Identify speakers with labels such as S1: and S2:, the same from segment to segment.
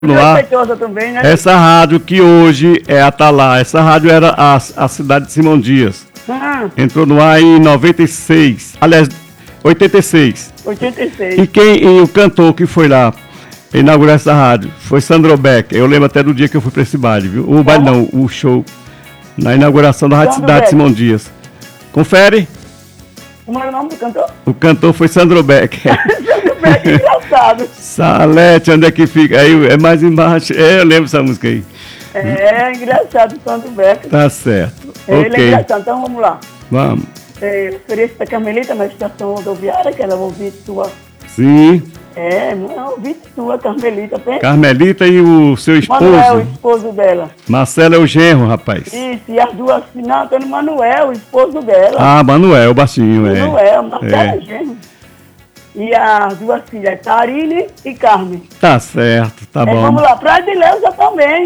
S1: no ar.
S2: Respeitosa também, né?
S1: Essa rádio que hoje é Atalaia, essa rádio era a cidade de Simão Dias. Entrou no ar em 96, aliás, 86.
S2: 86.
S1: E o cantor que foi lá inaugurar essa rádio foi Sandro Beck. Eu lembro até do dia que eu fui para esse baile, viu? O baile não, o show, na inauguração da Rádio Cidade de Simão Dias. Confere?
S2: Como era o nome do cantor?
S1: O cantor foi Sandro Beck.
S2: Sandro Beck, engraçado.
S1: Salete, onde é que fica? Aí é mais embaixo. Eu lembro essa música aí.
S2: É engraçado, Sandro Beck.
S1: Tá certo.
S2: Ele
S1: Ok.
S2: é engraçado, então vamos lá.
S1: Vamos.
S2: Ofereço para Carmelita na estação rodoviária, que ela é ouvinte sua.
S1: Sim.
S2: Ouvinte sua, Carmelita. Tem?
S1: Carmelita e o seu esposo.
S2: Manuel, o esposo dela.
S1: Marcelo é o genro, rapaz.
S2: Isso, e as duas, não, Antônio Manuel, o esposo dela.
S1: Ah, Manuel, baixinho, é.
S2: Manuel, Marcelo é genro. E as duas filhas, Tarine e Carmen.
S1: Tá certo, tá bom.
S2: Vamos lá, para Edileuza também,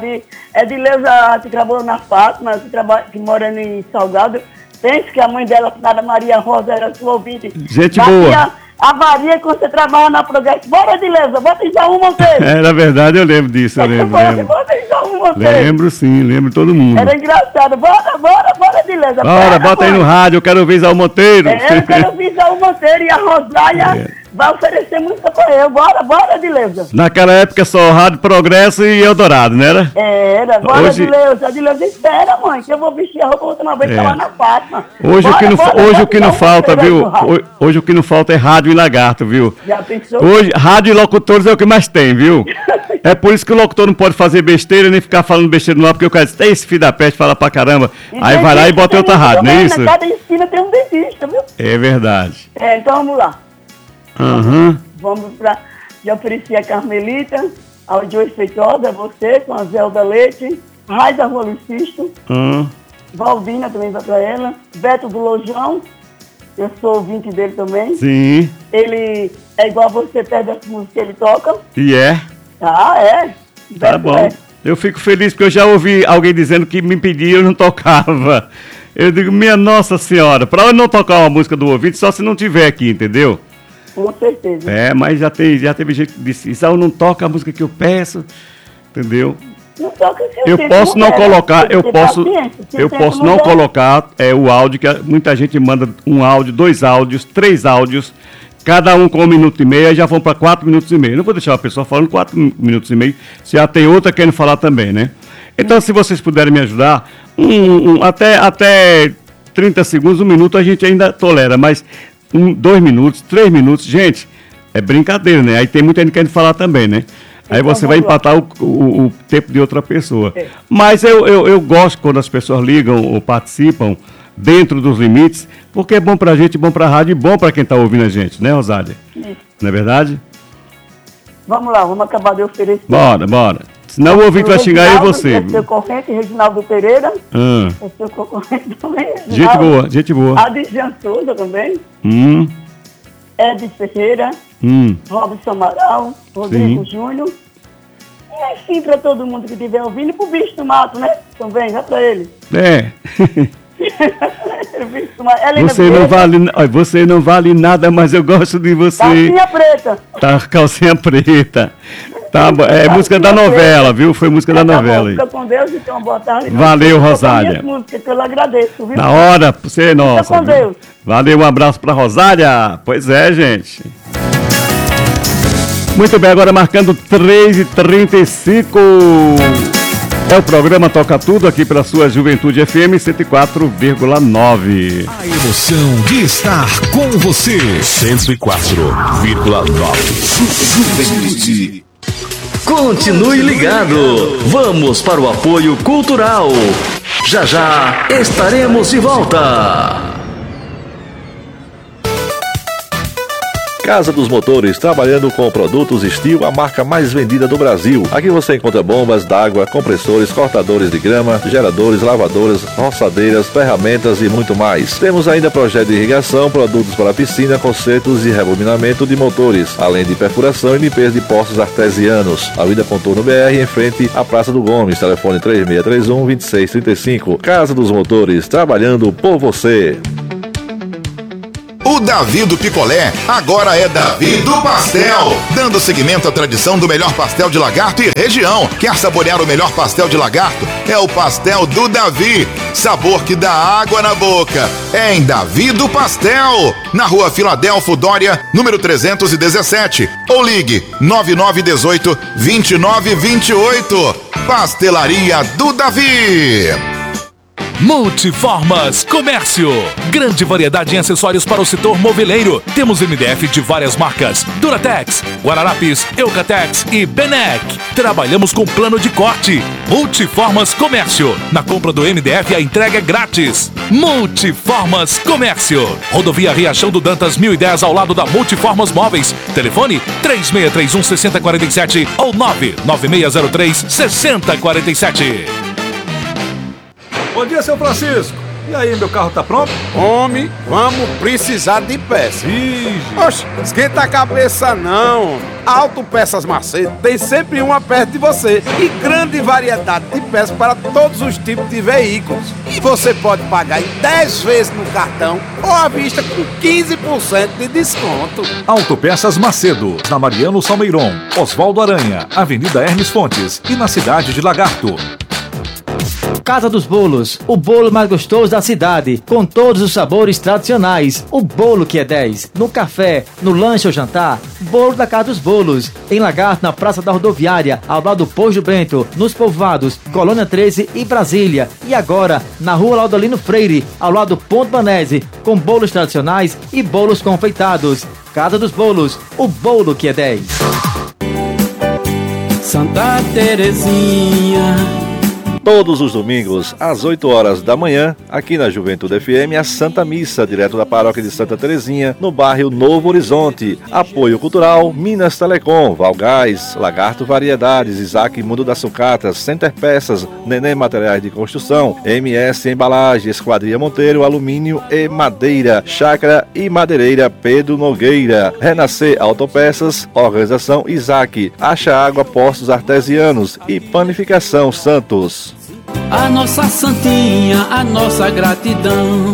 S2: Edileuza que trabalhou na Fátima, que mora em Salgado. Pense que a mãe dela, a Maria Rosa, era sua ouvinte.
S1: Gente boa.
S2: A Maria, quando você trabalha na Progresso, bora Edileuza, bota em Jaú Monteiro.
S1: Na verdade eu lembro disso, eu lembro.
S2: Bota em Jaú Monteiro.
S1: Lembro sim, lembro todo mundo.
S2: Era engraçado, bora Edileuza.
S1: Bora, bota aí no rádio, eu quero ouvir Jaú Monteiro.
S2: Eu quero ouvir Jaú Monteiro e a Rosália vai oferecer música pra eu. Bora Edileuza.
S1: Naquela época só Rádio Progresso e Eldorado, não era?
S2: Era, bora
S1: Hoje...
S2: Edileuza, espera, mãe, que eu vou vestir a roupa outra vez lá na Fátima.
S1: Hoje o que não falta, viu? Hoje o que não falta é rádio e lagarto, viu?
S2: Já pensou?
S1: Hoje, rádio e locutores é o que mais tem, viu? É por isso que o locutor não pode fazer besteira nem ficar falando besteira no ar, porque o cara diz, tem esse filho da peste, fala pra caramba. Aí vai lá e bota outra rádio, não é isso?
S2: Cada esquina tem um dentista, viu?
S1: É verdade.
S2: Então vamos lá.
S1: Uhum.
S2: Vamos para. Já ofereci a Carmelita, ao Joe Feitosa, você, com a Zelda Leite, Raiza Rua Lucisto, Valdina também vai para ela, Beto do Lojão, eu sou ouvinte dele também.
S1: Sim.
S2: Ele é igual a você, perde as músicas que ele toca.
S1: E é?
S2: Ah, é.
S1: Tá bom. Eu fico feliz porque eu já ouvi alguém dizendo que me pedia e eu não tocava. Eu digo, minha Nossa Senhora, para eu não tocar uma música do ouvinte só se não tiver aqui, entendeu?
S2: Com certeza.
S1: Mas já teve gente que disse, Isaú não toca a música que eu peço, entendeu?
S2: Não toca
S1: eu posso não colocar, eu posso não colocar o áudio, que muita gente manda um áudio, 2 áudios, 3 áudios, cada um com 1 minuto e meio, aí já vão para 4 minutos e meio. Não vou deixar a pessoa falando 4 minutos e meio, se já tem outra querendo falar também, né? Então, se vocês puderem me ajudar, até 30 segundos, 1 minuto a gente ainda tolera, mas 2 minutos, 3 minutos, gente, é brincadeira, né? Aí tem muita gente querendo falar também, né? Aí
S2: então,
S1: você vai empatar o tempo de outra pessoa. Mas eu gosto quando as pessoas ligam ou participam dentro dos limites, porque é bom pra gente, bom pra rádio e bom pra quem tá ouvindo a gente, né, Rosália? Não é verdade?
S2: Vamos lá, vamos acabar de oferecer.
S1: Bora. Senão o ouvinte vai xingar eu e você.
S2: É seu concorrente, Reginaldo Pereira. É seu concorrente também.
S1: Gente boa.
S2: Adrian Souza também. Ed Ferreira. Robson Amaral. Rodrigo Júnior. E assim para todo mundo que estiver ouvindo. E pro bicho do mato, né? Também, já para ele.
S1: Você não vale nada, mas eu gosto de você.
S2: Calcinha preta.
S1: Calcinha preta. Tá, é música da novela, viu? Foi música da novela.
S2: Fica com Deus e tenha uma boa tarde.
S1: Valeu, Rosália.
S2: Música, que eu agradeço, viu?
S1: Na hora, você é nossa.
S2: Fica com Deus.
S1: Valeu, um abraço pra Rosália. Pois é, gente. Muito bem, agora marcando 3h35. É o programa Toca Tudo aqui pela sua Juventude FM 104,9.
S3: A emoção de estar com você. 104,9. Juventude.
S4: Continue ligado. Vamos para o apoio cultural. Já estaremos de volta.
S5: Casa dos Motores, trabalhando com produtos Steel, a marca mais vendida do Brasil. Aqui você encontra bombas d'água, compressores, cortadores de grama, geradores, lavadoras, roçadeiras, ferramentas e muito mais. Temos ainda projeto de irrigação, produtos para piscina, consertos e rebobinamento de motores, além de perfuração e limpeza de poços artesianos. Avenida Contorno BR, em frente à Praça do Gomes. Telefone 3631-2635. Casa dos Motores, trabalhando por você.
S3: O
S6: Davi do Picolé, agora é Davi do Pastel, dando seguimento à tradição do melhor pastel de lagarto e região. Quer saborear o melhor pastel de lagarto? É o pastel do Davi, sabor que dá água na boca. É em Davi do Pastel, na rua Filadelfo Dória, número 317, ou ligue 9918-2928. Pastelaria do Davi.
S3: Multiformas Comércio. Grande variedade em acessórios para o setor moveleiro. Temos MDF de várias marcas: Duratex, Guararapes, Eucatex e Benec. Trabalhamos com plano de corte. Multiformas Comércio. Na compra do MDF a entrega é grátis. Multiformas Comércio. Rodovia Riachão do Dantas 1010 ao lado da Multiformas Móveis. Telefone 3631-6047 ou 99603-6047.
S7: Bom dia, seu Francisco. E aí, meu carro tá pronto?
S8: Homem, vamos precisar de peça. Oxe, esquenta a cabeça não. Autopeças Macedo tem sempre uma perto de você e grande variedade de peças para todos os tipos de veículos. E você pode pagar em 10 vezes no cartão ou à vista com 15% de desconto.
S7: Autopeças Macedo, na Mariano Salmeiron, Oswaldo Aranha, Avenida Hermes Fontes e na cidade de Lagarto.
S9: Casa dos Bolos, o bolo mais gostoso da cidade, com todos os sabores tradicionais. O bolo que é 10. No café, no lanche ou jantar, bolo da Casa dos Bolos. Em Lagarto, na Praça da Rodoviária, ao lado do Posto Bento, nos povoados Colônia 13 e Brasília. E agora, na Rua Laudolino Freire, ao lado do Ponto Banese, com bolos tradicionais e bolos confeitados. Casa dos Bolos, o bolo que é 10.
S10: Santa Terezinha.
S5: Todos os domingos, às 8 horas da manhã, aqui na Juventude FM, a Santa Missa, direto da paróquia de Santa Terezinha, no bairro Novo Horizonte. Apoio cultural, Minas Telecom, Valgás, Lagarto Variedades, Isaac Mundo das Sucatas, Center Peças, Neném Materiais de Construção, MS Embalagem, Esquadria Monteiro, Alumínio e Madeira, Chácara e Madeireira Pedro Nogueira, Renascer Autopeças, Organização Isaac, Acha Água Postos Artesianos e Panificação Santos.
S10: A nossa santinha, a nossa gratidão.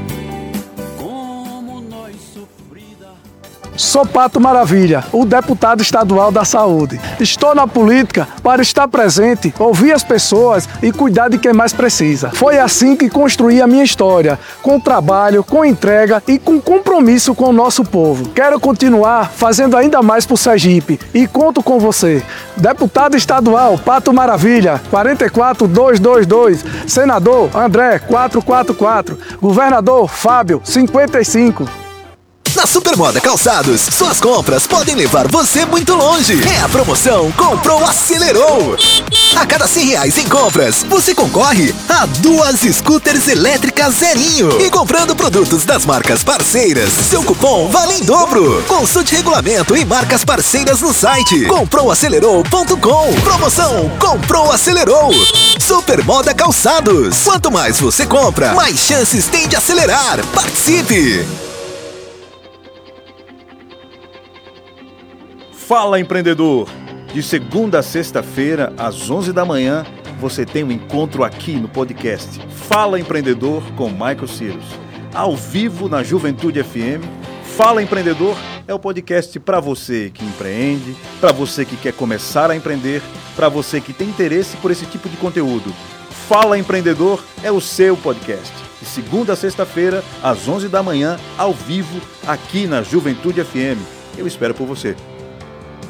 S11: Sou Pato Maravilha, o deputado estadual da saúde. Estou na política para estar presente, ouvir as pessoas e cuidar de quem mais precisa. Foi assim que construí a minha história, com trabalho, com entrega e com compromisso com o nosso povo. Quero continuar fazendo ainda mais por Sergipe e conto com você. Deputado estadual Pato Maravilha, 44222. Senador André, 444. Governador Fábio, 55.
S12: Na Supermoda Calçados, suas compras podem levar você muito longe. É a promoção Comprou, Acelerou. A cada R$100 em compras, você concorre a 2 scooters elétricas zerinho. E comprando produtos das marcas parceiras, seu cupom vale em dobro. Consulte regulamento e marcas parceiras no site comproacelerou.com. Promoção Comprou, Acelerou. Supermoda Calçados. Quanto mais você compra, mais chances tem de acelerar. Participe!
S7: Fala, empreendedor! De segunda a sexta-feira, às 11 da manhã, você tem um encontro aqui no podcast Fala Empreendedor com Michael Cyrus. Ao vivo na Juventude FM, Fala Empreendedor é o podcast para você que empreende, para você que quer começar a empreender, para você que tem interesse por esse tipo de conteúdo. Fala Empreendedor é o seu podcast. De segunda a sexta-feira, às 11 da manhã, ao vivo, aqui na Juventude FM. Eu espero por você.